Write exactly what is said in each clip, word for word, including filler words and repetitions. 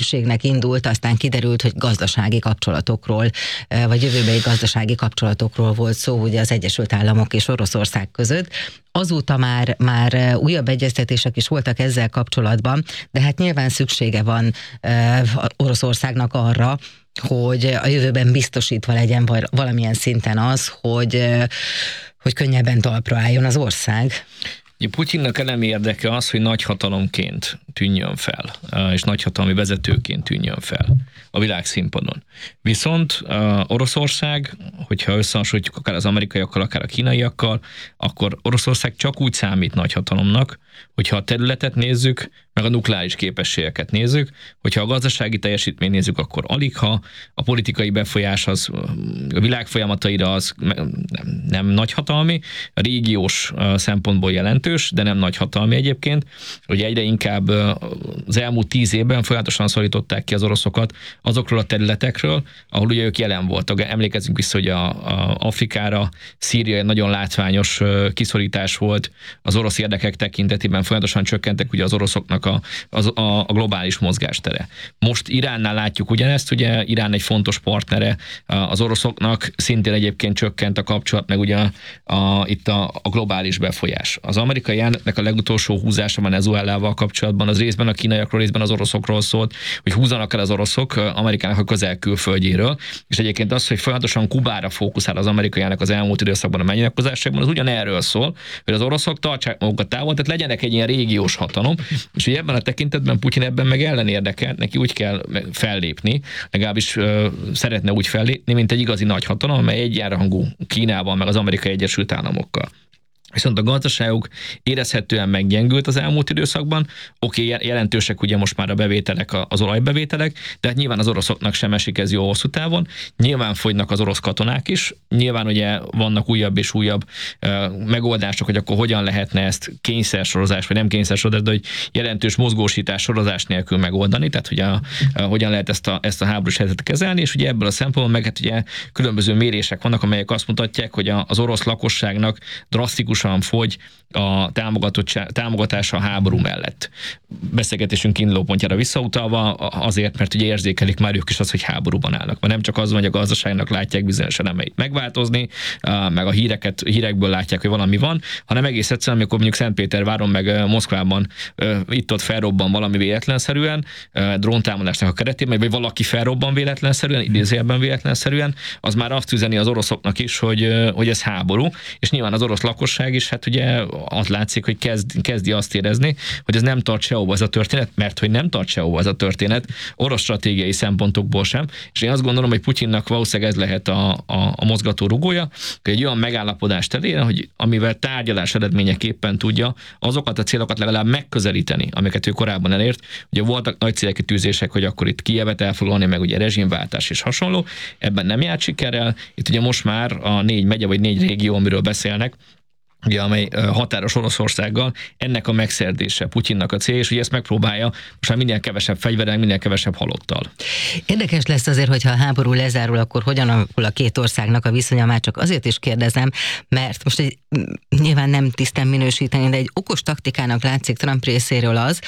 lehetőségnek indult, aztán kiderült, hogy gazdasági kapcsolatokról, vagy jövőbeli gazdasági kapcsolatokról volt szó ugye az Egyesült Államok és Oroszország között. Azóta már, már újabb egyeztetések is voltak ezzel kapcsolatban, de hát nyilván szüksége van Oroszországnak arra, hogy a jövőben biztosítva legyen valamilyen szinten az, hogy, hogy könnyebben talpra álljon az ország. Putyinnak elemi érdeke az, hogy nagyhatalomként tűnjön fel, és nagyhatalmi vezetőként tűnjön fel a világszínpadon. Viszont Oroszország, hogyha összehasonlítjuk akár az amerikaiakkal, akár a kínaiakkal, akkor Oroszország csak úgy számít nagyhatalomnak, hogyha a területet nézzük, meg a nukleáris képességeket nézzük, hogyha a gazdasági teljesítményt nézzük, akkor aligha, a politikai befolyás az a világ folyamataira az nem, nem nagyhatalmi, a régiós szempontból jelentős, de nem nagyhatalmi egyébként. Ugye egyre inkább az elmúlt tíz évben folyamatosan szorították ki az oroszokat azokról a területekről, ahol ugye ők jelen voltak. Emlékezzünk vissza, hogy a, a Afrikára, Szíria egy nagyon látványos kiszorítás volt, az orosz érdekek tekintetében folyamatosan csökkentek ugye az oroszoknak a, a, a globális mozgástere. Most Iránnál látjuk ugyanezt, ugye Irán egy fontos partnere az oroszoknak, szintén egyébként csökkent a kapcsolat, meg ugye a, a, itt a, a globális befolyás. Az amerikai elnöknek a legutolsó húzása Venezuelával kapcsolatban az részben a kínaiakról, részben az oroszokról szólt, hogy húzanak el az oroszok Amerikának a közel külföldjéről, és egyébként az, hogy folyamatosan Kubára fókuszál az amerikai elnök az elmúlt időszakban a megnyilatkozásokban, az ugyanerről szól, hogy az oroszok tartsák magukat távol, tehát legyenek egy ilyen régiós hatalom, és ugye ebben a tekintetben Putyin ebben meg ellenérdekel, neki úgy kell fellépni, legalábbis uh, szeretne úgy fellépni, mint egy igazi nagy hatalom, amely egyenrangú Kínával, meg az Amerikai Egyesült Államokkal. Viszont a gazdaságuk érezhetően meggyengült az elmúlt időszakban. Oké, okay, jelentősek ugye most már a bevételek, az olajbevételek, de hát nyilván az oroszoknak sem esik ez jó hosszú távon. Nyilván fogynak az orosz katonák is. Nyilván ugye vannak újabb és újabb uh, megoldások, hogy akkor hogyan lehetne ezt kényszersorozás, vagy nem kényszersorozás, de hogy jelentős mozgósítás sorozás nélkül megoldani. Tehát ugye a, uh, hogyan lehet ezt a, ezt a háborús helyzetet kezelni, és ugye ebből a szempontból meg hát ugye különböző mérések vannak, amelyek azt mutatják, hogy az orosz lakosságnak drasztikus fogy a támogatása a háború mellett. Beszélgetésünk indulópontjára visszautalva azért, mert ugye érzékelik már ők is az, hogy háborúban állnak. Mert nem csak az, hogy a gazdaságnak látják bizonyos elemeit megváltozni, meg a híreket, hírekből látják, hogy valami van, hanem egész egyszerűen, amikor mondjuk Szentpéterváron meg Moszkvában itt-ott felrobban valami véletlenszerűen, dróntámadásnak a keretében, vagy valaki felrobban véletlenszerűen, idézőjelben véletlenszerűen, az már azt üzeni az oroszoknak is, hogy, hogy ez háború, és nyilván az orosz lakosság is, hát ugye azt látszik, hogy kezd, kezdi azt érezni, hogy ez nem tart sehova ez a történet, mert hogy nem tart sehova ez a történet, orosz stratégiai szempontokból sem, és én azt gondolom, hogy Putyinnak valószínűleg ez lehet a, a, a mozgató rugója, hogy egy olyan megállapodást elérjen, hogy amivel tárgyalás eredményeképpen tudja azokat a célokat legalább megközelíteni, amiket ő korábban elért. Ugye voltak nagy célkitűzések, hogy akkor itt Kijevet elfoglalni, meg ugye rezsimváltás és hasonló, ebben nem járt sikerrel. Itt ugye most már a négy megye vagy négy régió, amiről beszélnek, ugye, amely határos Oroszországgal, ennek a megszerdése Putyinnak a cél, és ugye ezt megpróbálja most már minél kevesebb fegyverrel, minél kevesebb halottal. Érdekes lesz azért, hogyha a háború lezárul, akkor hogyan alakul a két országnak a viszonya, már csak azért is kérdezem, mert most egy, nyilván nem tisztán minősíteni, de egy okos taktikának látszik Trump részéről az,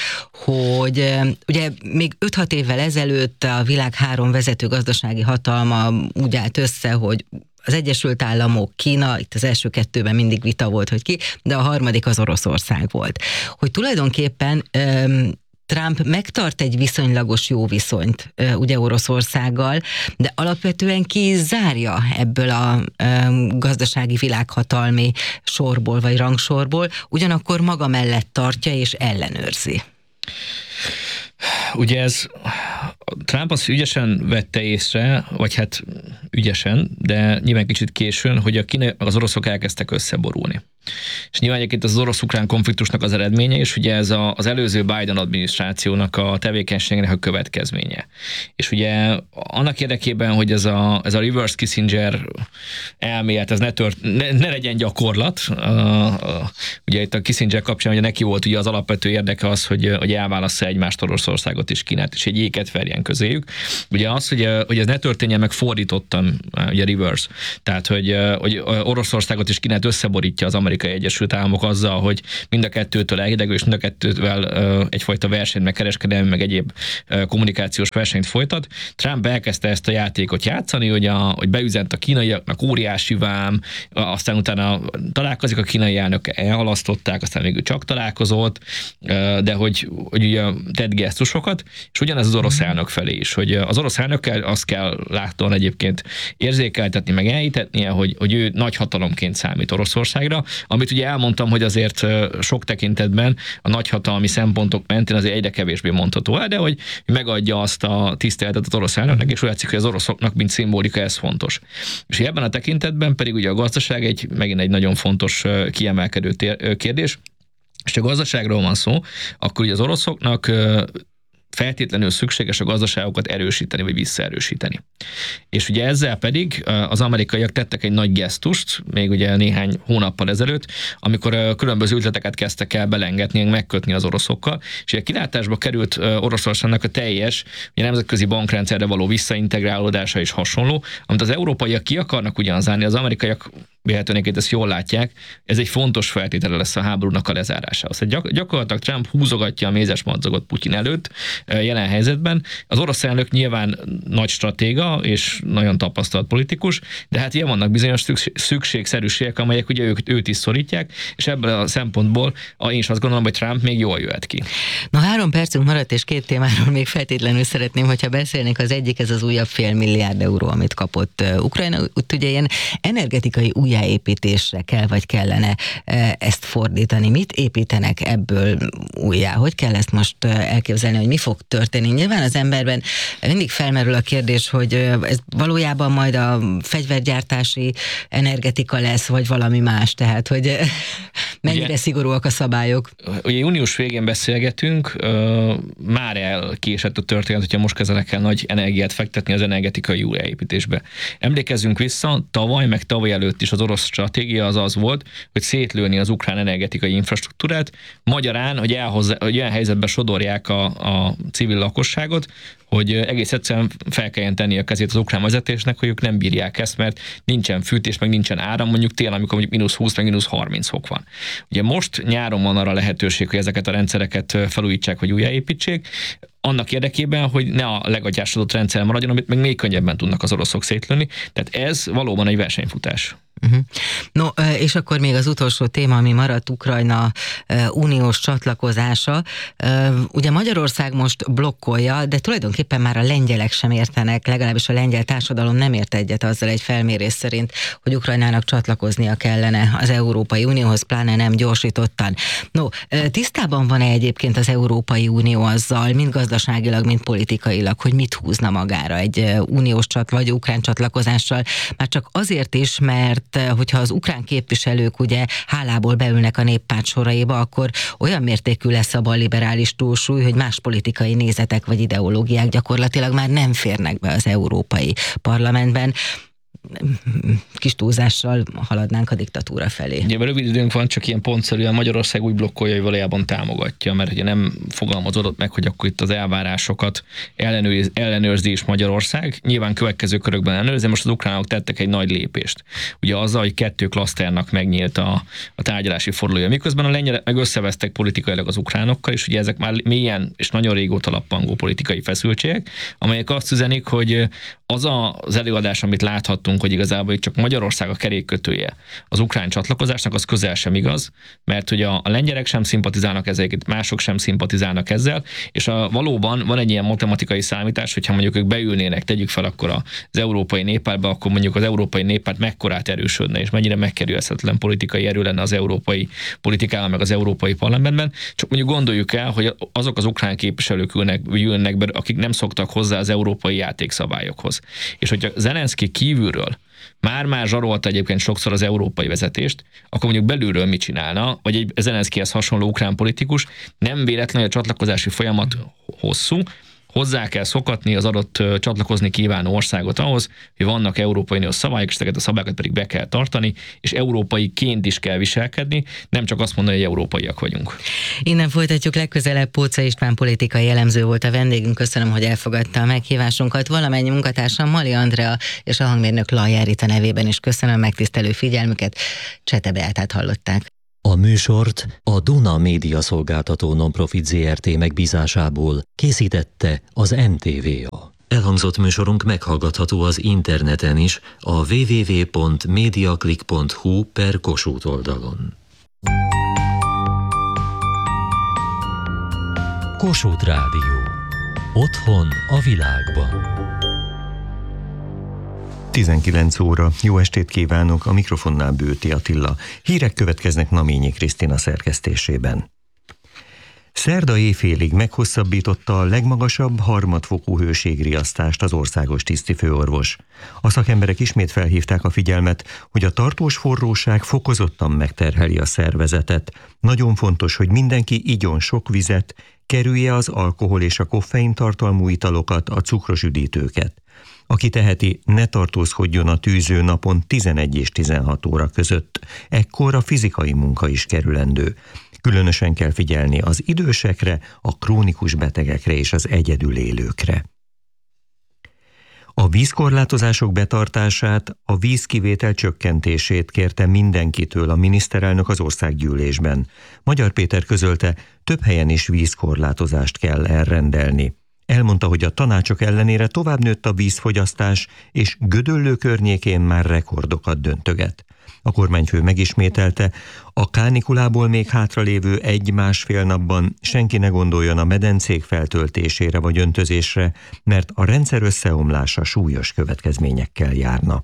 hogy ugye még öt-hat évvel ezelőtt a világ három vezető gazdasági hatalma úgy állt össze, hogy az Egyesült Államok, Kína, itt az első kettőben mindig vita volt, hogy ki, de a harmadik az Oroszország volt. Hogy tulajdonképpen um, Trump megtart egy viszonylagos jó viszonyt ugye Oroszországgal, de alapvetően ki zárja ebből a um, gazdasági világhatalmi sorból vagy rangsorból, ugyanakkor maga mellett tartja és ellenőrzi. Ugye ez Trump azt ügyesen vette észre, vagy hát ügyesen, de nyilván kicsit későn, hogy a kínai, az oroszok elkezdtek összeborulni. És nyilván egyébként az orosz-ukrán konfliktusnak az eredménye, és ugye ez a, az előző Biden adminisztrációnak a tevékenységének a következménye. És ugye annak érdekében, hogy ez a, ez a reverse Kissinger elmélet, ez ne, tört, ne, ne legyen gyakorlat. Uh, uh, ugye itt a Kissinger kapcsán ugye neki volt ugye az alapvető érdeke az, hogy, hogy elválassza egymást Oroszországot és Kínát, és egy éket verjen közéjük. Ugye az, hogy, hogy ez ne történjen meg fordítottan, ugye reverse. Tehát, hogy, hogy Oroszországot és Kínát összeborítja az amerikai Amerikai Egyesült Államok azzal, hogy mind a kettőtől elhidegül, és mind a kettővel egyfajta versenyt, meg kereskedelmi, meg egyéb kommunikációs versenyt folytat. Trump elkezdte ezt a játékot játszani, hogy, a, hogy beüzent a kínaiaknak óriási vám, aztán utána találkozik a kínai elnök, elhalasztották, aztán végül csak találkozott, de hogy, hogy ugye tett gesztusokat, és ugyanez az orosz elnök felé is, hogy az orosz elnökkel azt kell láthatóan egyébként érzékeltetni, meg elhitetnie, hogy, hogy ő nagy hatalomként számít Oroszországra, amit ugye elmondtam, hogy azért sok tekintetben a nagyhatalmi szempontok mentén azért egyre kevésbé mondható el, de hogy megadja azt a tiszteletet az orosz elnöknek, és úgy látszik, hogy az oroszoknak, mint szimbolika ez fontos. És ebben a tekintetben pedig ugye a gazdaság egy, megint egy nagyon fontos kiemelkedő kérdés, és ha a gazdaságról van szó, akkor ugye az oroszoknak feltétlenül szükséges a gazdaságokat erősíteni, vagy visszaerősíteni. És ugye ezzel pedig az amerikaiak tettek egy nagy gesztust, még ugye néhány hónappal ezelőtt, amikor különböző üzleteket kezdtek el belengetni, megkötni az oroszokkal, és ugye kilátásba került Oroszországnak a teljes ugye nemzetközi bankrendszerre való visszaintegrálódása és hasonló, amit az európaiak ki akarnak ugyan zárni, az amerikaiak véletlenül ezt jól látják, ez egy fontos feltétele lesz a háborúnak a lezárásához. Gyak- gyakorlatilag Trump húzogatja a mézes madzagot Putyin előtt jelen helyzetben. Az orosz elnök nyilván nagy stratéga és nagyon tapasztalt politikus, de hát ilyen vannak bizonyos szükségszerűségek, amelyek ugye őt, őt is szorítják, és ebből a szempontból én is azt gondolom, hogy Trump még jól jöhet ki. Na, három percünk maradt, és két témáról még feltétlenül szeretném, hogyha beszélnénk. Az egyik, ez az újabb fél milliárd euró, amit kapott Ukrajna. Ott ugye ilyen energetikai újjáépítésre kell, vagy kellene ezt fordítani. Mit építenek ebből újjá? Hogy kell ezt most elképzelni, hogy mi fog történni? Nyilván az emberben mindig felmerül a kérdés, hogy ez valójában majd a fegyvergyártási energetika lesz, vagy valami más, tehát hogy mennyire ugye, szigorúak a szabályok. Ugye június végén beszélgetünk, már elkésett a történet, hogyha most kezdenek el nagy energiát fektetni az energetikai újjáépítésbe. Emlékezzünk vissza, tavaly, meg tavaly előtt is az orosz stratégia az az volt, hogy szétlőni az ukrán energetikai infrastruktúrát, magyarán, hogy, elhozza, hogy olyan helyzetbe sodorják a, a civil lakosságot, hogy egész egyszerűen fel kelljen tenni a kezét az ukrán vezetésnek, hogy ők nem bírják ezt, mert nincsen fűtés, meg nincsen áram, mondjuk télen, amikor mondjuk mínusz húsz, meg mínusz harminc fok van. Ugye most nyáron van arra lehetőség, hogy ezeket a rendszereket felújítsák, vagy újjáépítsék, annak érdekében, hogy ne a legagyásodott rendszer maradjon, amit meg még könnyebben tudnak az oroszok szétlőni. Tehát ez valóban egy versenyfutás. Uh-huh. No, és akkor még az utolsó téma, ami maradt, Ukrajna uniós csatlakozása. Ugye Magyarország most blokkolja, de tulajdonképpen már a lengyelek sem értenek, legalábbis a lengyel társadalom nem ért egyet azzal egy felmérés szerint, hogy Ukrajnának csatlakoznia kellene az Európai Unióhoz, pláne nem gyorsítottan. No, tisztában van-e egyébként az Európai Unió azzal, mind gazdaságilag, mind politikailag, hogy mit húzna magára egy uniós csat vagy ukrán csatlakozással? Már csak azért is, mert hogyha az ukrán képviselők ugye hálából beülnek a néppárt soraiba, akkor olyan mértékű lesz a balliberális túlsúly, hogy más politikai nézetek vagy ideológiák gyakorlatilag már nem férnek be az Európai Parlamentben. Kis túlzással haladnánk a diktatúra felé. Ugye rövid időnk van, csak ilyen pontszerűen Magyarország úgy blokkolja, hogy valójában támogatja, mert ugye nem fogalmazódott meg, hogy akkor itt az elvárásokat ellenőrz, ellenőrzi is Magyarország. Nyilván következő körökben ellenőrzi, most az ukránok tettek egy nagy lépést. Ugye azzal, hogy kettő klaszternak megnyílt a, a tárgyalási fordulója. Miközben a lengyelek meg összevesztek politikailag az ukránokkal, és ugye ezek már mélyen és nagyon régóta lappangó politikai feszültségek, amelyek azt üzenik, hogy az a, az előadás, amit láthattunk, hogy igazából csak Magyarország a kerékkötője az ukrán csatlakozásnak, az közel sem igaz, mert ugye a lengyelek sem szimpatizálnak ezzel, mások sem szimpatizálnak ezzel, és a, valóban van egy ilyen matematikai számítás, hogyha mondjuk ők beülnének, tegyük fel akkor az Európai Néppártba, akkor mondjuk az Európai Néppárt mekkorát erősödne, és mennyire megkerülhetetlen politikai erő lenne az európai politikában, meg az Európai Parlamentben. Csak mondjuk gondoljuk el, hogy azok az ukrán képviselők ülnek, ülnek be, akik nem szoktak hozzá az európai játékszabályokhoz. És hogyha Zelenszky kívülről már-már zsarolta egyébként sokszor az európai vezetést, akkor mondjuk belülről mit csinálna, vagy egy Zelenszkyhez hasonló ukrán politikus, nem véletlenül a csatlakozási folyamat hosszú, hozzá kell szokatni az adott csatlakozni kívánó országot ahhoz, hogy vannak Európai Uniós szabályok, és ezeket a szabályokat pedig be kell tartani, és európaiként is kell viselkedni, nem csak azt mondani, hogy európaiak vagyunk. Innen folytatjuk legközelebb. Póca István politikai elemző volt a vendégünk. Köszönöm, hogy elfogadta a meghívásunkat. Valamennyi munkatársam, Mali Andrea és a hangmérnök Lajjár Rita nevében is köszönöm megtisztelő figyelmüket. Csete Beátát hallották. A műsort a Duna Média Szolgáltató Nonprofit zé er té megbízásából készítette az em té vé á. Elhangzott műsorunk meghallgatható az interneten is a double-u double-u double-u pont mediaclick pont hu per Kossuth oldalon. Kossuth Rádió. Otthon a világban. tizenkilenc óra. Jó estét kívánok, a mikrofonnál Bőti Attila. Hírek következnek Naményi Krisztina szerkesztésében. Szerda éjfélig meghosszabbította a legmagasabb harmadfokú hőségriasztást az országos tisztifőorvos. A szakemberek ismét felhívták a figyelmet, hogy a tartós forróság fokozottan megterheli a szervezetet. Nagyon fontos, hogy mindenki igyon sok vizet, kerülje az alkohol és a koffein tartalmú italokat, a cukros üdítőket. Aki teheti, ne tartózkodjon a tűző napon tizenegy és tizenhat óra között. Ekkor a fizikai munka is kerülendő. Különösen kell figyelni az idősekre, a krónikus betegekre és az egyedül élőkre. A vízkorlátozások betartását, a vízkivétel csökkentését kérte mindenkitől a miniszterelnök az országgyűlésben. Magyar Péter közölte, több helyen is vízkorlátozást kell elrendelni. Elmondta, hogy a tanácsok ellenére tovább nőtt a vízfogyasztás, és Gödöllő környékén már rekordokat döntöget. A kormányfő megismételte, a kánikulából még hátralévő egy-másfél napban senki ne gondoljon a medencék feltöltésére vagy öntözésre, mert a rendszer összeomlása súlyos következményekkel járna.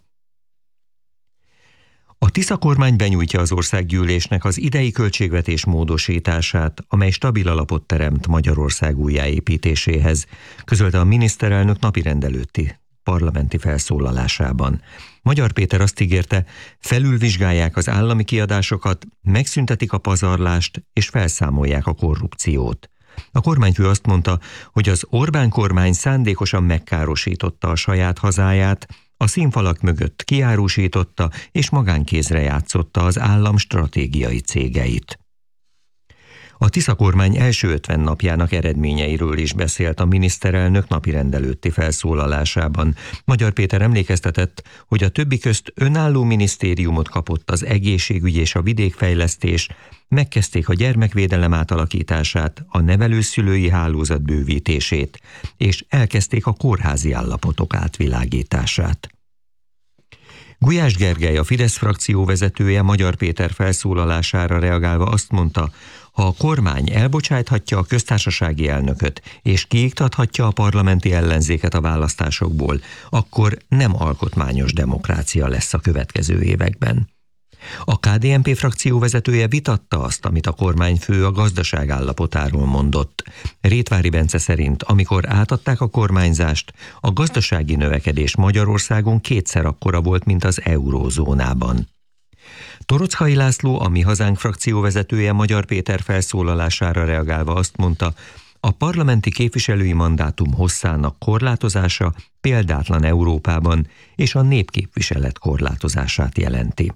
A Tisza kormány benyújtja az országgyűlésnek az idei költségvetés módosítását, amely stabil alapot teremt Magyarország újjáépítéséhez, közölte a miniszterelnök napirend előtti parlamenti felszólalásában. Magyar Péter azt ígérte, felülvizsgálják az állami kiadásokat, megszüntetik a pazarlást és felszámolják a korrupciót. A kormányfő azt mondta, hogy az Orbán kormány szándékosan megkárosította a saját hazáját, a színfalak mögött kiárusította és magánkézre játszotta az állam stratégiai cégeit. A Tisza kormány első ötven napjának eredményeiről is beszélt a miniszterelnök napirend előtti felszólalásában. Magyar Péter emlékeztetett, hogy a többi közt önálló minisztériumot kapott az egészségügy és a vidékfejlesztés, megkezdték a gyermekvédelem átalakítását, a nevelőszülői hálózat bővítését, és elkezdték a kórházi állapotok átvilágítását. Gulyás Gergely, a Fidesz frakció vezetője Magyar Péter felszólalására reagálva azt mondta, ha a kormány elbocsáthatja a köztársasági elnököt és kiiktathatja a parlamenti ellenzéket a választásokból, akkor nem alkotmányos demokrácia lesz a következő években. A ká dé en pé frakció vezetője vitatta azt, amit a kormányfő a gazdaság állapotáról mondott. Rétvári Bence szerint, amikor átadták a kormányzást, a gazdasági növekedés Magyarországon kétszer akkora volt, mint az eurózónában. Toroczkai László, a Mi Hazánk frakció vezetője Magyar Péter felszólalására reagálva azt mondta, a parlamenti képviselői mandátum hosszának korlátozása példátlan Európában, és a népképviselet korlátozását jelenti.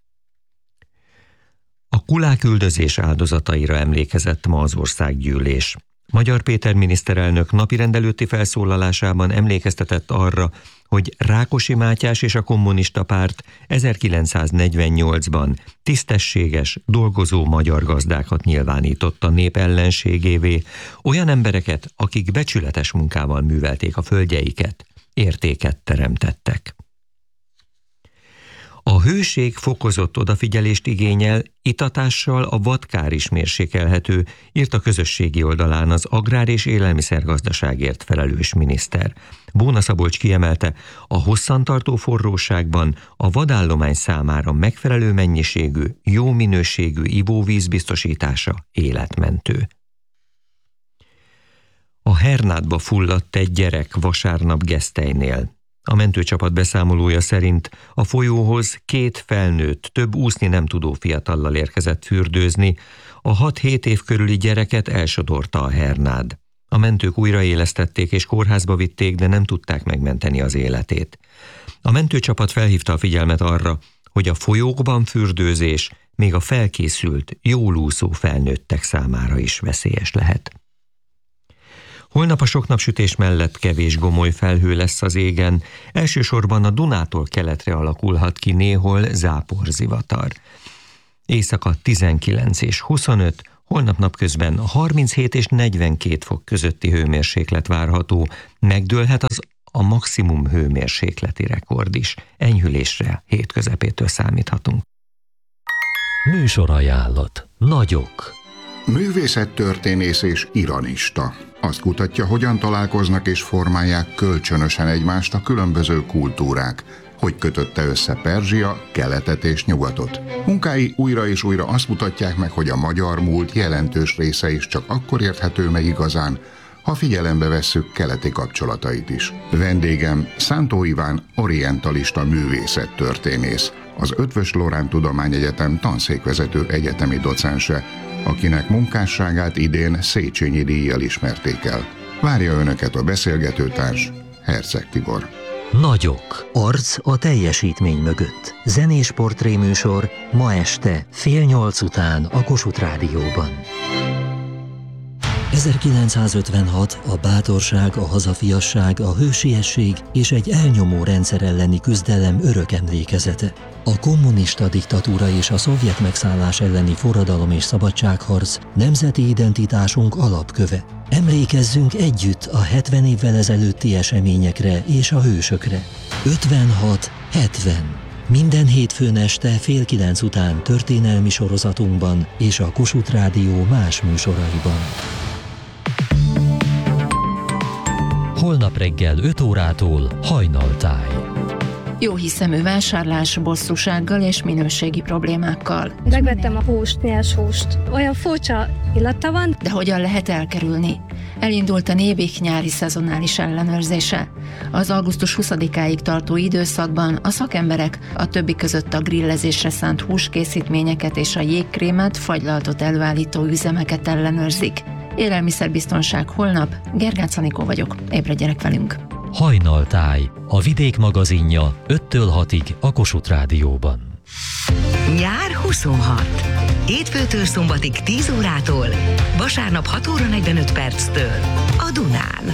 A kuláküldözés áldozataira emlékezett ma az országgyűlés. Magyar Péter miniszterelnök napirend előtti felszólalásában emlékeztetett arra, hogy Rákosi Mátyás és a kommunista párt ezerkilencszáznegyvennyolcban tisztességes, dolgozó magyar gazdákat nyilvánított a nép ellenségévé, olyan embereket, akik becsületes munkával művelték a földjeiket, értéket teremtettek. A hőség fokozott odafigyelést igényel, itatással a vadkár is mérsékelhető, írt a közösségi oldalán az agrár- és élelmiszergazdaságért felelős miniszter. Bóna Szabolcs kiemelte, a hosszantartó forróságban a vadállomány számára megfelelő mennyiségű, jó minőségű ivóvíz biztosítása életmentő. A Hernádba fulladt egy gyerek vasárnap Gesztelynél. A mentőcsapat beszámolója szerint a folyóhoz két felnőtt, több úszni nem tudó fiatallal érkezett fürdőzni, a hat-hét év körüli gyereket elsodorta a Hernád. A mentők újraélesztették és kórházba vitték, de nem tudták megmenteni az életét. A mentőcsapat felhívta a figyelmet arra, hogy a folyókban fürdőzés még a felkészült, jól úszó felnőttek számára is veszélyes lehet. Holnap a sok napsütés mellett kevés gomoly felhő lesz az égen, elsősorban a Dunától keletre alakulhat ki néhol záporzivatar. Éjszaka tizenkilenc és huszonöt, holnap napközben harminchét és negyvenkét fok közötti hőmérséklet várható, megdőlhet az a maximum hőmérsékleti rekord is. Enyhülésre hét közepétől számíthatunk. Műsorajánlat. Nagyok. Művészettörténész és iranista. Azt kutatja, hogyan találkoznak és formálják kölcsönösen egymást a különböző kultúrák, hogy kötötte össze Perzsia, keletet és nyugatot. Munkái újra és újra azt mutatják meg, hogy a magyar múlt jelentős része is csak akkor érthető meg igazán, ha figyelembe vesszük keleti kapcsolatait is. Vendégem Szántó Iván orientalista művészettörténész, az Eötvös Loránd Tudományegyetem tanszékvezető egyetemi docense, akinek munkásságát idén Széchenyi díjjal ismerték el. Várja önöket a beszélgetőtárs, Herceg Tibor. Nagyok. Arc a teljesítmény mögött. Zenés portréműsor ma este fél nyolc után a Kossuth Rádióban. ezerkilencszázötvenhat a bátorság, a hazafiasság, a hősiesség és egy elnyomó rendszer elleni küzdelem örök emlékezete. A kommunista diktatúra és a szovjet megszállás elleni forradalom és szabadságharc nemzeti identitásunk alapköve. Emlékezzünk együtt a hetven évvel ezelőtti eseményekre és a hősökre. ötvenhat hetven. Minden hétfőn este fél kilenc után történelmi sorozatunkban és a Kossuth Rádió más műsoraiban. Holnap reggel öt órától Hajnaltáj. Jó hiszemű vásárlás, bosszúsággal és minőségi problémákkal. Megvettem a húst, nyers húst. Olyan furcsa illata van. De hogyan lehet elkerülni? Elindult a Nébik nyári szezonális ellenőrzése. Az augusztus huszadikáig tartó időszakban a szakemberek a többi között a grillezésre szánt húskészítményeket és a jégkrémet, fagylaltot előállító üzemeket ellenőrzik. Élelmiszerbiztonság holnap, Gergác Anikó vagyok, ébredjenek velünk! Hajnaltáj, a Vidék magazinja öttől hatig a Kossuth Rádióban. Nyár huszonhat. Hétfőtől szombatig tíz órától, vasárnap hat óra negyvenöt perctől a Dunán.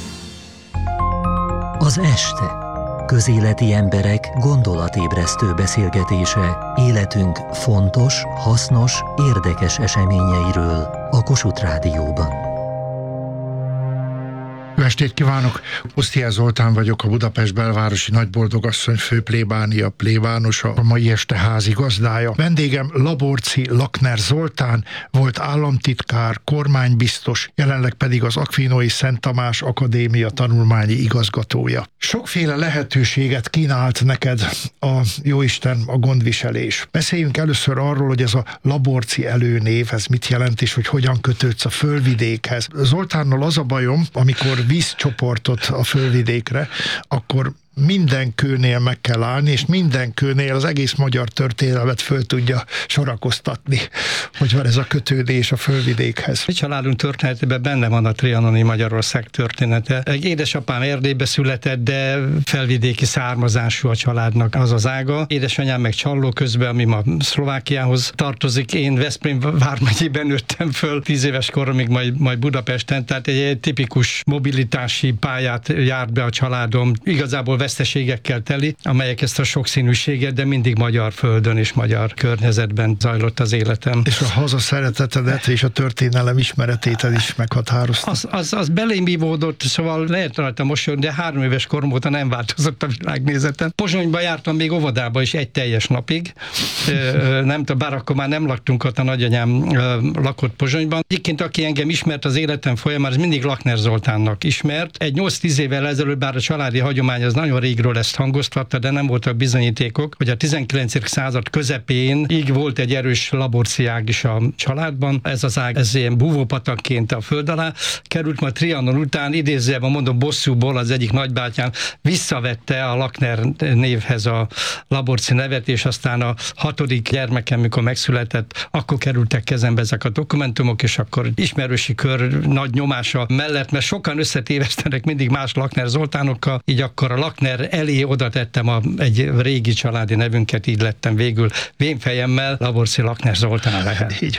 Az este. Közéleti emberek gondolatébresztő beszélgetése életünk fontos, hasznos, érdekes eseményeiről a Kossuth Rádióban. Jó estét kívánok! Osztiás Zoltán vagyok, a Budapest belvárosi nagyboldogasszony főplébánia plébánosa, a mai este házigazdája. Vendégem Laborczy Lakner Zoltán, volt államtitkár, kormánybiztos, jelenleg pedig az Akvinói Szent Tamás Akadémia tanulmányi igazgatója. Sokféle lehetőséget kínált neked a jóisten, a gondviselés. Beszéljünk először arról, hogy ez a Laborczy előnév, ez mit jelent, és hogy hogyan kötődsz a fölvidékhez. Zoltánnal az a bajom, amikor vízcsoportot a fölvidékre, akkor minden kőnél meg kell állni, és minden kőnél az egész magyar történelmet föl tudja sorakoztatni, hogy van ez a kötődés a fölvidékhez. A családunk történetében benne van a trianoni Magyarország története. Egy édesapám Erdélybe született, de felvidéki származású a családnak az az ága. Édesanyám meg Csalló közben, ami ma Szlovákiához tartozik. Én Veszprém vármegyében nőttem föl tíz éves koromig, majd, majd Budapesten, tehát egy, egy tipikus mobilitási pályát járt be a családom. Igazából veszteségekkel teli, amelyek ezt a sokszínűséget, de mindig magyar földön és magyar környezetben zajlott az életem. És a haza szeretetedet és a történelem ismeretét is meghatározta. Az, az, az belém ivódott, szóval lehet rajta mosolyogni, de három éves korom óta nem változott a világnézetem. Pozsonyba jártam még óvodába is egy teljes napig. Nem tudom, bár akkor már nem laktunk, ott a nagyanyám lakott Pozsonyban. Egyébként, aki engem ismert az életem folyamán, az mindig Lakner Zoltánnak ismert. Egy nyolc-tíz évvel ezelőtt, bár a családi hagyomány az nagyon nagyon régről ezt hangoztatta, de nem voltak bizonyítékok, hogy a tizenkilencedik század közepén így volt egy erős laborci ág is a családban. Ez az ág, ez ilyen búvópatakként a föld alá került, majd Trianon után, idézőjelben mondom, bosszúból az egyik nagybátyám visszavette a Lakner névhez a laborci nevet, és aztán a hatodik gyermekem, mikor megszületett, akkor kerültek kezembe ezek a dokumentumok, és akkor ismerősi kör nagy nyomása mellett, mert sokan összetévesztenek mindig más Lakner Zoltánokkal, így akkor a Lakner elé oda tettem a, egy régi családi nevünket, így lettem végül vénfejemmel Laborci Lakner Zoltán lehet. Így.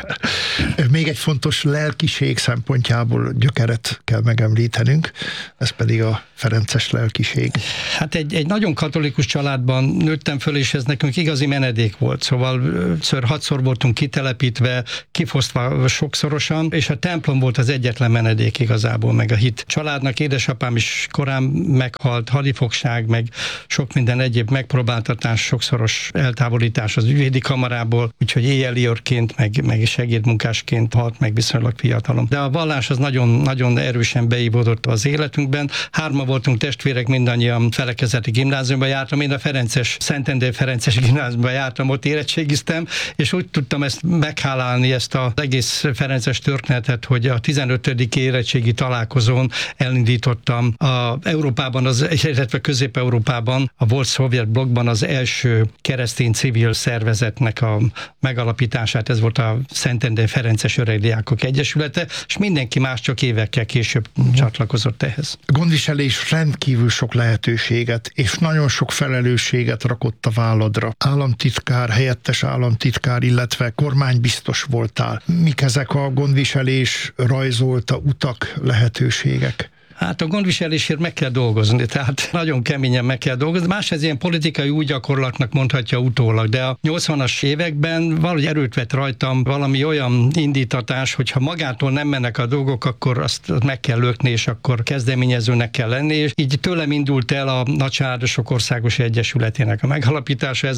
Még egy fontos lelkiség szempontjából gyökeret kell megemlítenünk, ez pedig a ferences lelkiség. Hát egy, egy nagyon katolikus családban nőttem föl, és ez nekünk igazi menedék volt. Szóval ször, hatszor voltunk kitelepítve, kifosztva sokszorosan, és a templom volt az egyetlen menedék igazából, meg a hit. Családnak édesapám is korán meghalt, hadifogság, meg sok minden egyéb megpróbáltatás, sokszoros eltávolítás az ügyvédi kamarából, úgyhogy éjjeli őrként, meg, meg segédmunkásként halt meg viszonylag fiatalon. De a vallás az nagyon, nagyon erősen beívódott az életünkben. Hárma voltunk testvérek, mindannyian felekezeti gimnáziumban jártam, én a Ferences, Szentendrei Ferences gimnáziumban jártam, ott érettségiztem, és úgy tudtam ezt meghálálni, ezt az egész ferences történetet, hogy a tizenötödik érettségi találkozón elindítottam a Európában, az, illetve Közép-Európában, a volt szovjet blokkban az első keresztény civil szervezetnek a megalapítását, ez volt a Szentendrei Ferences Öregdiákok Egyesülete, és mindenki más csak évekkel később uh-huh. csatlakozott ehhez. Gondviselés rendkívül sok lehetőséget és nagyon sok felelősséget rakott a válladra. Államtitkár, helyettes államtitkár, illetve kormánybiztos voltál. Mik ezek a gondviselés rajzolta utak, lehetőségek? Hát a gondviselésért meg kell dolgozni, tehát nagyon keményen meg kell dolgozni. Más ez ilyen politikai új gyakorlatnak mondhatja utólag, de a nyolcvanas években valahogy erőt vett rajtam valami olyan indítatás, hogyha magától nem mennek a dolgok, akkor azt meg kell lökni, és akkor kezdeményezőnek kell lenni, és így tőlem indult el a Nagycsaládosok Országos Egyesületének a megalapítása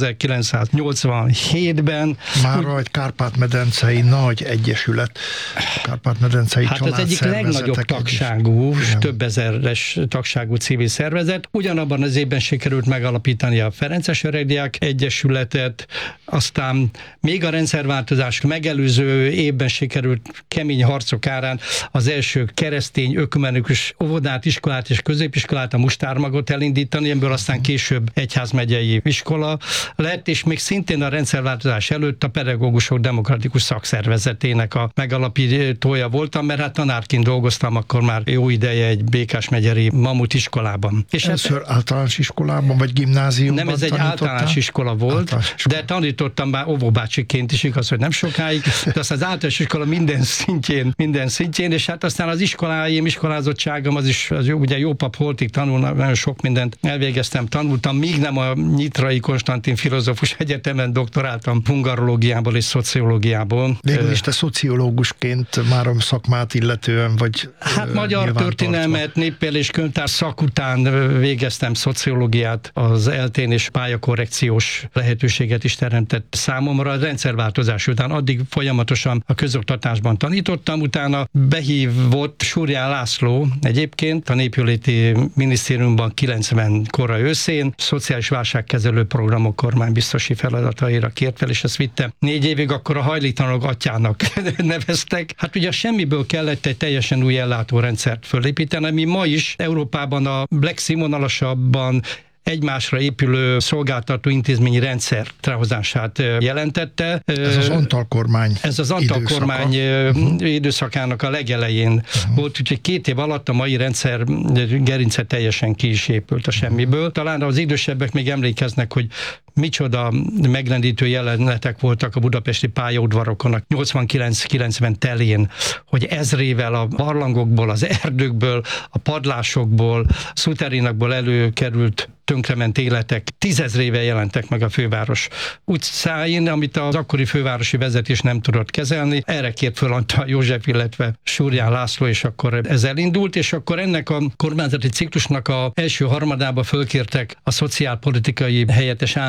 ezerkilencszáznyolcvanhétben. Már egy Kárpát-medencei nagy egyesület, Kárpát-medencei hát az egyik legnagyobb tagságú, több ezeres tagságú civil szervezet. Ugyanabban az évben sikerült megalapítani a Ferences Öregdiák Egyesületet, aztán még a rendszerváltozás megelőző évben sikerült kemény harcok árán az első keresztény ökumenikus óvodát, iskolát és középiskolát, a Mustármagot elindítani, ebből aztán később egyházmegyei iskola lett, és még szintén a rendszerváltozás előtt a Pedagógusok Demokratikus Szakszervezetének a megalapítója voltam, mert hát tanárként dolgoztam akkor már jó ideje egy Békás megyeri mamut iskolában. És először hát, általános iskolában, vagy gimnáziumban nem, ez egy általános iskola volt, általános iskola. De tanítottam már óvóbácsiként is, igaz, hogy nem sokáig, de aztán az általános iskola minden szintjén, minden szintjén, és hát aztán az iskoláim, iskolázottságom, az is, az jó, ugye jó pap holtig tanulnak, nagyon sok mindent elvégeztem, tanultam, míg nem a Nyitrai Konstantin Filozófus Egyetemen doktoráltam hungarológiából és szociológiából. Végül is te szociológusként már a szakmát illetően, vagy hát magyar történelmet, néppel és könyvtár szak után végeztem szociológiát, az eltén és pályakorrekciós lehetőséget is teremtett számomra a rendszerváltozás után. Addig folyamatosan a közoktatásban tanítottam, utána behívott Súrján László egyébként a Népjóléti Minisztériumban kilencven kora őszén, szociális válságkezelő programok kormánybiztosi feladataira kért fel, és ezt vittem négy évig, akkor a hajléktalanok atyának neveztek. Hát ugye semmiből kellett egy teljesen új ellátórendszert fölépíteni, ami ma is Európában a legszínvonalasabban egymásra épülő szolgáltató intézményi rendszer trehozását jelentette. Ez az Antal kormány Ez az Antal kormány uh-huh. időszakának a legelején uh-huh. volt, úgyhogy két év alatt a mai rendszer gerince teljesen ki is épült a semmiből. Talán az idősebbek még emlékeznek, hogy micsoda megrendítő jelenetek voltak a budapesti pályaudvarokon a nyolcvankilenc kilencven telén, hogy ezrével a barlangokból, az erdőkből, a padlásokból, szuterénakból előkerült tönkrement életek tízezrével jelentek meg a főváros utcáin, amit az akkori fővárosi vezetés nem tudott kezelni. Erre kért föl Antal József, illetve Súrján László, és akkor ez elindult, és akkor ennek a kormányzati ciklusnak a első harmadába fölkértek a szociálpolitikai helyettes államtitkár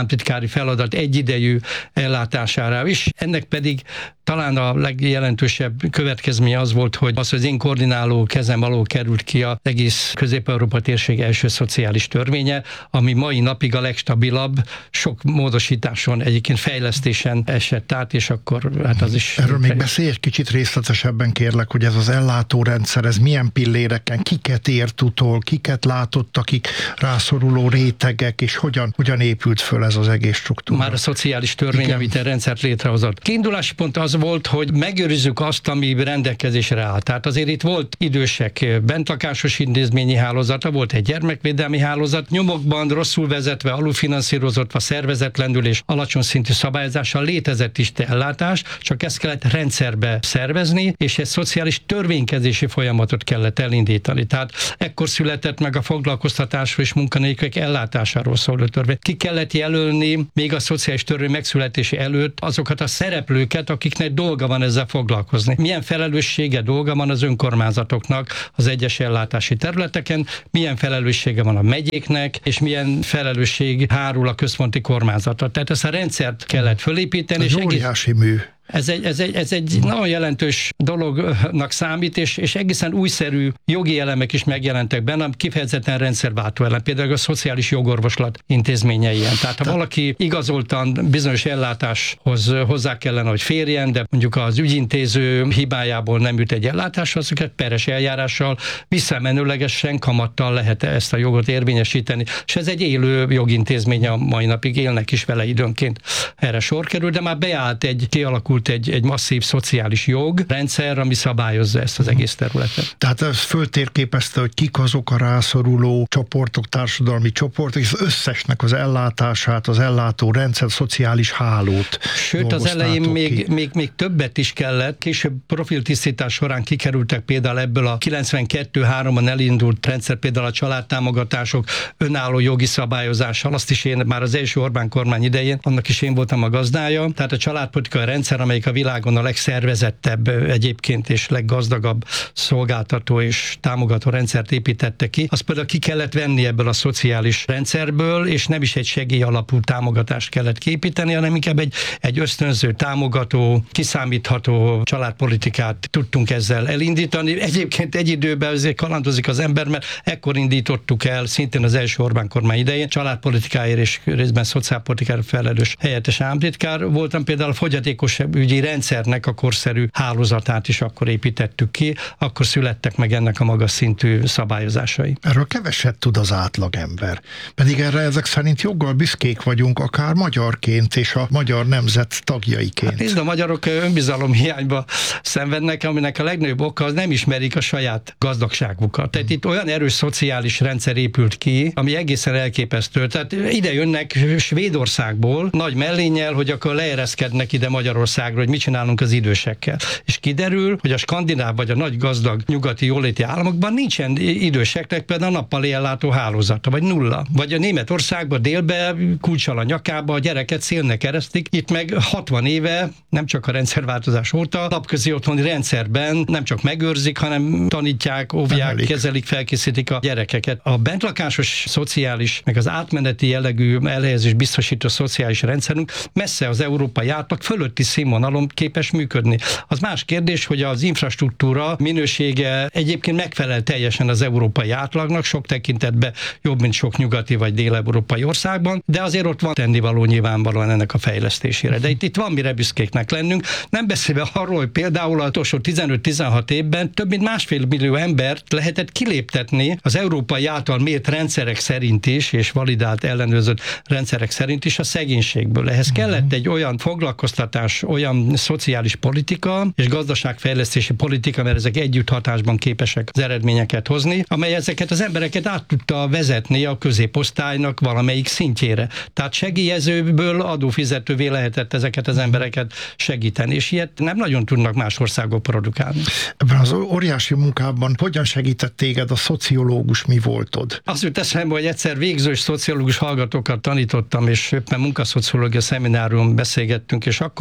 államtitkári feladat egyidejű ellátására is. Ennek pedig talán a legjelentősebb következménye az volt, hogy az, hogy az én koordináló kezem alól került ki az egész Közép-Európa térség első szociális törvénye, ami mai napig a legstabilabb, sok módosításon, egyébként fejlesztésen esett át, és akkor hát az is... Erről még beszélj egy kicsit részletesebben, kérlek, hogy ez az ellátórendszer, ez milyen pilléreken, kiket ért utol, kiket látott, akik rászoruló rétegek, és hogyan, hogyan épült föl ez az egész struktúra? Már a szociális törvény, igen, amit a rendszert létrehozott. Kiindulási pont az volt, hogy megőrizzük azt, ami rendelkezésre áll. Tehát azért itt volt idősek bentlakásos intézményi hálózata, volt egy gyermekvédelmi hálózat, nyomokban rosszul vezetve, alulfinanszírozottva, szervezetlenül és alacsony szintű szabályozással létezett is ellátás, csak ezt kellett rendszerbe szervezni, és egy szociális törvénykezési folyamatot kellett elindítani. Tehát ekkor született meg a foglalkoztatásról és munkanélküliek ellátásáról szóló törvény. Ki kellett jelölni még a szociális törvény megszületése előtt azokat a szereplőket, akiknek dolga van ezzel foglalkozni. Milyen felelőssége, dolga van az önkormányzatoknak az egyes ellátási területeken, milyen felelőssége van a megyéknek, és milyen felelősség hárul a központi kormányzatra. Tehát ezt a rendszert kellett fölépíteni. Ez és óriási mű. Ez egy, ez, egy, ez egy nagyon jelentős dolognak számít, és, és egészen újszerű jogi elemek is megjelentek benne, kifejezetten rendszerváltó elem, például a szociális jogorvoslat intézménye ilyen. Tehát ha valaki igazoltan bizonyos ellátáshoz hozzá kellene, hogy férjen, de mondjuk az ügyintéző hibájából nem jut egy ellátáshoz, azokat peres eljárással visszamenőlegesen kamattal lehet ezt a jogot érvényesíteni. És ez egy élő jogintézmény, a mai napig élnek is vele időnként, erre sor kerül, de már beállt egy kialakult egy, egy masszív szociális jogrendszer, ami szabályozza ezt az egész területet. Tehát ez föltérképezte, hogy kik azok a rászoruló csoportok, társadalmi csoportok, és az összesnek az ellátását, az ellátó rendszer, szociális hálót. Sőt, az elején még, még, még többet is kellett. Később profiltisztítás során kikerültek például ebből a kilencvenkettő háromban elindult rendszer, például a családtámogatások önálló jogi szabályozással. Azt is én már az első Orbán kormány idején, annak is én voltam a gazdája. Tehát a családpolitikai rendszer, amelyik a világon a legszervezettebb egyébként és leggazdagabb szolgáltató és támogató rendszert építette ki, azt például ki kellett venni ebből a szociális rendszerből, és nem is egy segély alapú támogatást kellett kiépíteni, hanem inkább egy, egy ösztönző, támogató, kiszámítható családpolitikát tudtunk ezzel elindítani. Egyébként egy időben azért kalandozik az ember, mert ekkor indítottuk el, szintén az első Orbán kormány idején, családpolitikáért és részben szociálpolitikáért felelős helyettes államtitkár voltam, például a fogyatékos ügyi rendszernek a korszerű hálózatát is akkor építettük ki, akkor születtek meg ennek a magas szintű szabályozásai. Erről keveset tud az átlagember. Pedig erre ezek szerint joggal büszkék vagyunk, akár magyarként és a magyar nemzet tagjaiként. Hát nézd, a magyarok önbizalom hiányba szenvednek, aminek a legnagyobb oka az nem ismerik a saját gazdagságukat. Tehát itt olyan erős szociális rendszer épült ki, ami egészen elképesztő. Tehát ide jönnek Svédországból nagy mellénnyel, hogy akkor leereszkednek ide Magyarországra, hogy mit csinálunk az idősekkel. És kiderül, hogy a skandináv vagy a nagy gazdag nyugati jóléti államokban nincsen időseknek például a nappali ellátó hálózata, vagy nulla. Vagy a Németországban délbe kulccsal a nyakába a gyereket szélnek eresztik, itt meg hatvan éve, nem csak a rendszerváltozás óta, napközi otthoni rendszerben nem csak megőrzik, hanem tanítják, óvják, Emelik. kezelik, felkészítik a gyerekeket. A bentlakásos szociális, meg az átmeneti jellegű elhelyezés biztosító szociális rendszerünk messze az európai átlag fölötti színvonalon képes működni. Az más kérdés, hogy az infrastruktúra minősége egyébként megfelel teljesen az európai átlagnak, sok tekintetben jobb, mint sok nyugati vagy dél-európai országban, de azért ott van tennivaló nyilvánvalóan ennek a fejlesztésére. De itt, itt van mire büszkéknek lennünk. Nem beszélve arról, hogy például az utolsó tizenöt-tizenhat évben több mint másfél millió embert lehetett kiléptetni az európai által mért rendszerek szerint is, és validált, ellenőrzött rendszerek szerint is a szegénységből. Ehhez kellett egy olyan foglalkoztatás, olyan szociális politika és gazdaságfejlesztési politika, mert ezek együtt hatásban képesek az eredményeket hozni, amely ezeket az embereket át tudta vezetni a középosztálynak valamelyik szintjére. Tehát segélyezőből adófizetővé lehetett ezeket az embereket segíteni, és ilyet nem nagyon tudnak más országok produkálni. Ebben az óriási munkában hogyan segített téged a szociológus mi voltod? Azt jut eszembe, hogy egyszer végzős szociológus hallgatókat tanítottam, és éppen munkaszociológia szemináriumon beszélgettünk, és akkor világos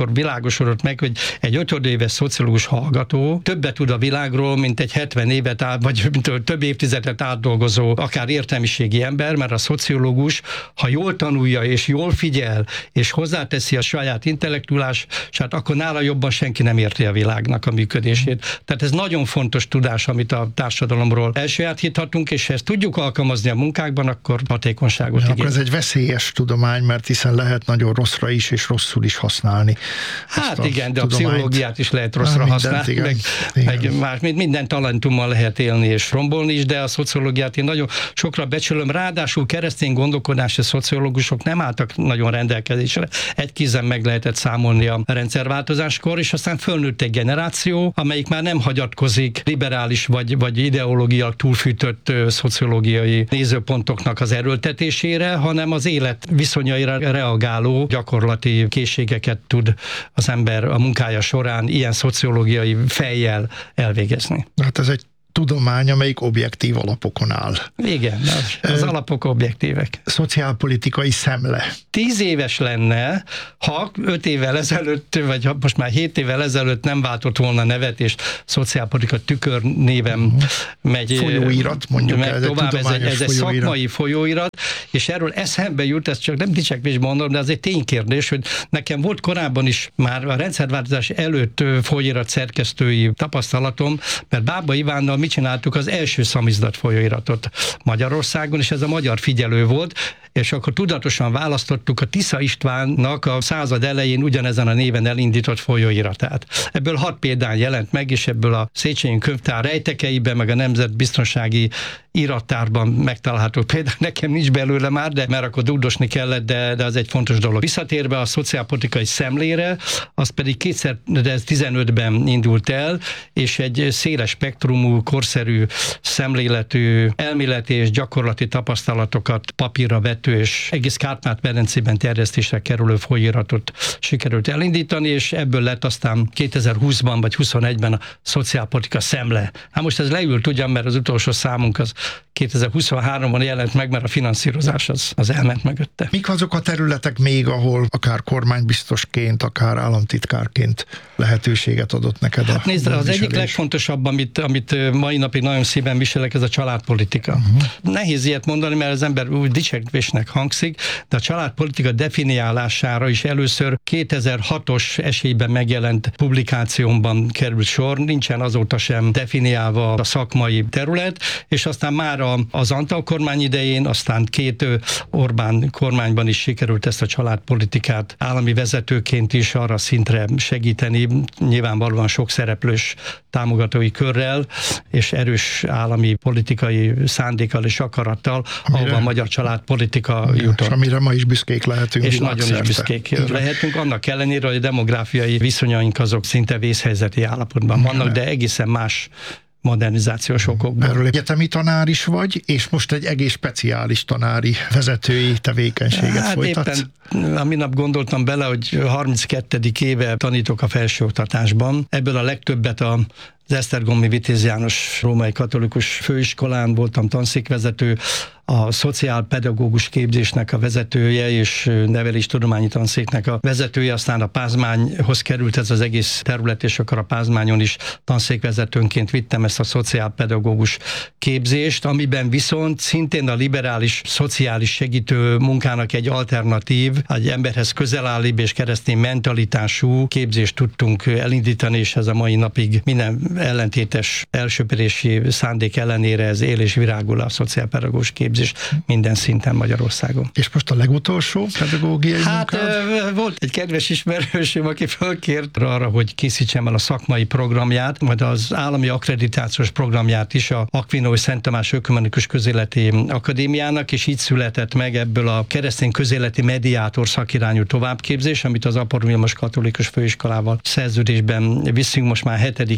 világosodott meg, hogy egy ötödéves szociológus hallgató többet tud a világról, mint egy hetven évet át, vagy mint több évtizedet átdolgozó, akár értelmiségi ember, mert a szociológus, ha jól tanulja és jól figyel, és hozzáteszi a saját intellektuálását, akkor nála jobban senki nem érti a világnak a működését. Tehát ez nagyon fontos tudás, amit a társadalomról elsajátíthatunk, és ha ezt tudjuk alkalmazni a munkákban, akkor hatékonyságot igényel. Akkor ez egy veszélyes tudomány, mert hiszen lehet nagyon rosszra is, és rosszul is használni. Hát igen, de tudományt. A pszichológiát is lehet rosszra Há, használni, igen, meg, igen. meg más, minden talentummal lehet élni és rombolni is, de a szociológiát én nagyon sokra becsülöm, ráadásul keresztény gondolkodási szociológusok nem álltak nagyon rendelkezésre. Egy kézen meg lehetett számolni a rendszerváltozáskor, és aztán fölnőtt egy generáció, amelyik már nem hagyatkozik liberális vagy, vagy ideológiailag túlfűtött szociológiai nézőpontoknak az erőltetésére, hanem az élet viszonyaira reagáló gyakorlati készségeket tud az ember a munkája során ilyen szociológiai fejjel elvégezni. Hát ez egy tudomány, amelyik objektív alapokon áll. Igen, az, az alapok objektívek. Szociálpolitikai szemle. Tíz éves lenne, ha öt évvel ezelőtt, vagy ha most már hét évvel ezelőtt nem váltott volna nevet, és szociálpolitika tükör névem uh-huh. megy. Folyóirat, mondjuk meg ez tovább, egy ez egy, ez egy folyóirat. szakmai folyóirat, és erről eszembe jut, ez csak nem dicsekvés mondom, de az egy ténykérdés, hogy nekem volt korábban is már a rendszerváltozás előtt folyóirat szerkesztői tapasztalatom, mert Bába Ivánnal mit csináltuk az első szamizdat folyóiratot Magyarországon, és ez a Magyar Figyelő volt, és akkor tudatosan választottuk a Tisza Istvánnak a század elején ugyanezen a néven elindított folyóiratát. Ebből hat példán jelent meg, és ebből a Széchenyi Könyvtár rejtekeiben, meg a Nemzetbiztonsági Irattárban megtalálható például. Nekem nincs belőle már, de mert akkor dúdosni kellett, de, de az egy fontos dolog. Visszatérve a szociálpolitikai szemlére, az pedig kétezer-tizenötben indult el, és egy széles spektrumú, korszerű szemléletű, elméleti és gyakorlati tapasztalatokat papírra vető és egész Kárpát-medencében terjesztésre kerülő folyóiratot sikerült elindítani, és ebből lett aztán kétezer-húszban vagy huszonegyben a szociálpolitika szemle. Hát most ez leült ugyan, mert az utolsó számunk az kétezer-huszonháromban jelent meg, mert a finanszírozás az, az elment mögötte. Mik azok a területek még, ahol akár kormánybiztosként, akár államtitkárként lehetőséget adott neked a Hát nézd, az egyik legfontosabb, amit, amit mai napig nagyon szíven viselek, ez a családpolitika. Uh-huh. Nehéz ilyet mondani, mert az ember úgy dicsekvésnek hangzik, de a családpolitika definiálására is először kétezer-hatos esélyben megjelent publikációmban került sor, nincsen azóta sem definiálva a szakmai terület, és aztán már az Antal kormány idején, aztán két Orbán kormányban is sikerült ezt a családpolitikát állami vezetőként is arra szintre segíteni, nyilvánvalóan sok szereplős támogatói körrel, és erős állami politikai szándékkal és akarattal, amire, ahova a magyar családpolitika jutott. És amire ma is büszkék lehetünk. És nagyon is büszkék Így lehetünk, annak ellenére, hogy a demográfiai viszonyaink azok szinte vészhelyzeti állapotban vannak, de egészen más modernizációs okokból. Erről egyetemi tanár is vagy, és most egy egész speciális tanári vezetői tevékenységet hát folytatsz. Éppen a minap gondoltam bele, hogy harminckettedik éve tanítok a felsőoktatásban. Ebből a legtöbbet a az Esztergomi Vitéz János Római Katolikus Főiskolán voltam tanszékvezető, a szociálpedagógus képzésnek a vezetője és neveléstudományi tanszéknek a vezetője, aztán a Pázmányhoz került ez az egész terület, és akkor a Pázmányon is tanszékvezetőnként vittem ezt a szociálpedagógus képzést, amiben viszont szintén a liberális szociális segítő munkának egy alternatív, egy emberhez közelállíbb és keresztény mentalitású képzést tudtunk elindítani, és ez a mai napig minden ellentétes elsöprési szándék ellenére ez él és virágul a szociálpedagógus képzés minden szinten Magyarországon. És most a legutolsó pedagógiai hát, munkád? Volt egy kedves ismerősöm, aki fölkért arra, hogy készítsem el a szakmai programját, majd az állami akkreditációs programját is a Akvinói Szent Tamás Ökumenikus Közéleti Akadémiának, és így született meg ebből a keresztény közéleti mediátor szakirányú továbbképzés, amit az Apor Vilmos Katolikus Főiskolával szerződésben viszünk most már hetedik éve,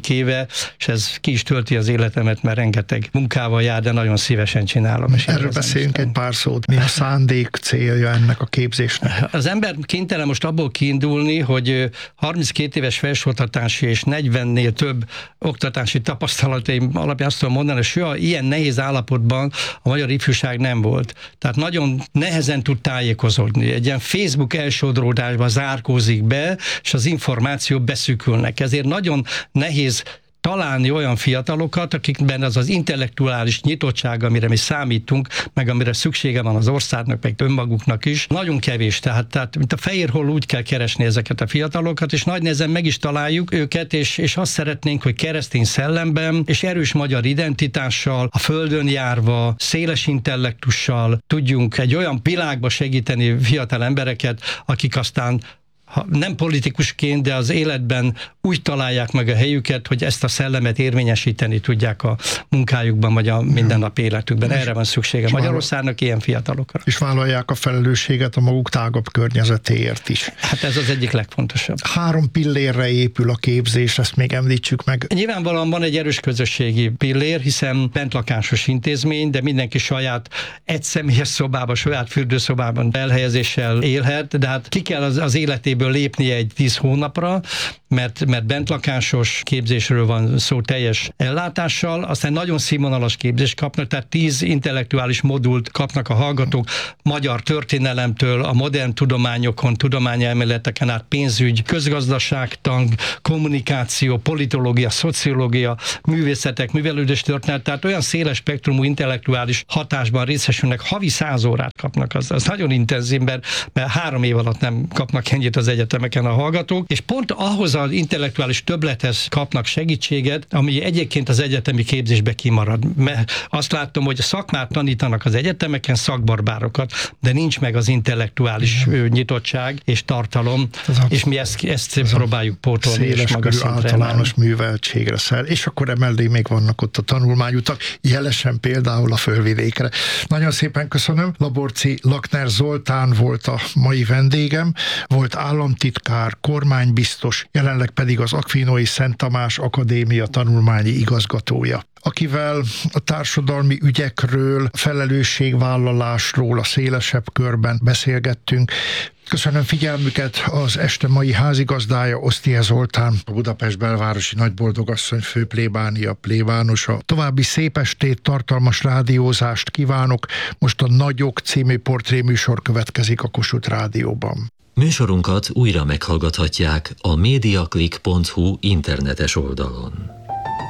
és ez ki is tölti az életemet, mert rengeteg munkával jár, de nagyon szívesen csinálom. És erről beszéljünk egy pár szót. Mi a szándék, célja ennek a képzésnek? Az ember kénytelen most abból kiindulni, hogy harminckét éves felsőoktatási és negyvennél több oktatási tapasztalataim alapján azt tudom mondani, hogy soha ilyen nehéz állapotban a magyar ifjúság nem volt. Tehát nagyon nehezen tud tájékozódni. Egy ilyen Facebook elsodródásba zárkózik be, és az információ beszűkülnek. Ezért nagyon nehéz találni olyan fiatalokat, akikben az az intellektuális nyitottság, amire mi számítunk, meg amire szüksége van az országnak, meg önmaguknak is, nagyon kevés. Tehát, tehát mint a fehér hol úgy kell keresni ezeket a fiatalokat, és nagy nehezen meg is találjuk őket, és, és azt szeretnénk, hogy keresztény szellemben és erős magyar identitással, a földön járva, széles intellektussal tudjunk egy olyan világba segíteni fiatal embereket, akik aztán ha nem politikusként, de az életben úgy találják meg a helyüket, hogy ezt a szellemet érvényesíteni tudják a munkájukban, vagy a mindennapi életükben. Erre van szüksége Magyarországnak ilyen fiatalokra. És vállalják a felelősséget a maguk tágabb környezetéért is. Hát ez az egyik legfontosabb. Három pillérre épül a képzés, ezt még említsük meg. Nyilvánvalóan van egy erős közösségi pillér, hiszen bentlakásos intézmény, de mindenki saját egyszemélyes szobában, saját fürdőszobában elhelyezéssel élhet, de hát ki kell az, az életében lépnie egy tíz hónapra, mert, mert bentlakásos képzésről van szó teljes ellátással, aztán nagyon színvonalas képzést kapnak, tehát tíz intellektuális modult kapnak a hallgatók, magyar történelemtől, a modern tudományokon, tudományelméleteken át pénzügy, közgazdaságtan, kommunikáció, politológia, szociológia, művészetek, művelődés történet, tehát olyan széles spektrumú intellektuális hatásban részesülnek, havi száz órát kapnak, az, az nagyon intenzív, mert, mert három év alatt nem kapnak ennyit az egyetemeken a hallgatók, és pont ahhoz az intellektuális többlethez kapnak segítséget, ami egyébként az egyetemi képzésbe kimarad. Mert azt láttam, hogy a szakmát tanítanak az egyetemeken, szakbarbárokat, de nincs meg az intellektuális igen. nyitottság és tartalom, ez a, és mi ezt, ezt próbáljuk pótolni. Széles körű általános műveltségre szel, és akkor emellé még vannak ott a tanulmányutak, jelesen például a Fölvidékre. Nagyon szépen köszönöm. Laborczy Lakner Zoltán volt a mai vendégem, volt államtitkár, kormánybiztos, jelenleg pedig az Akvinói Szent Tamás Akadémia tanulmányi igazgatója, akivel a társadalmi ügyekről, felelősségvállalásról a szélesebb körben beszélgettünk. Köszönöm figyelmüket, az este mai házigazdája Oszthy Zoltán, a Budapest belvárosi nagyboldogasszony főplébánia plébánosa. További szép estét, tartalmas rádiózást kívánok. Most a Nagyok című portréműsor következik a Kossuth Rádióban. Műsorunkat újra meghallgathatják a mediaclick pont hu internetes oldalon.